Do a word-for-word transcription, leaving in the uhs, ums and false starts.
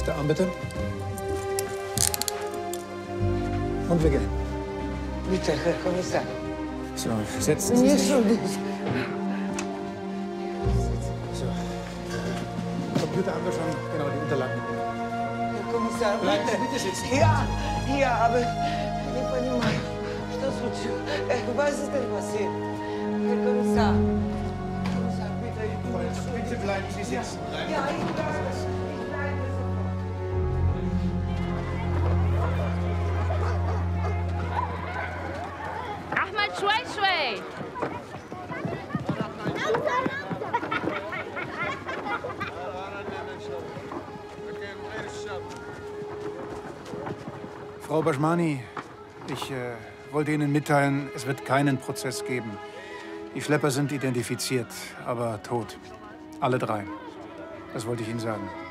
Rechte Arm, bitte. Und wir gehen. Bitte, Herr Kommissar. So, setzen Sie Nicht sich. schuldig. So. Computer haben wir schon. Genau, die Unterlagen. Herr Kommissar, Bleiben Sie bitte. bitte sitzen. Ja, ja, aber не понимаю, что случилось. Э, Was ist denn passiert? Herr Kommissar. Kommissar, bitte, ich bin nicht schuldig. Bitte bleiben Sie sitzen. Bleiben Ja, ich bleibe. Ich bleibe sofort. أحمد شوي شوي. Frau Bashmani, ich äh, wollte Ihnen mitteilen, es wird keinen Prozess geben. Die Schlepper sind identifiziert, aber tot. Alle drei. Das wollte ich Ihnen sagen.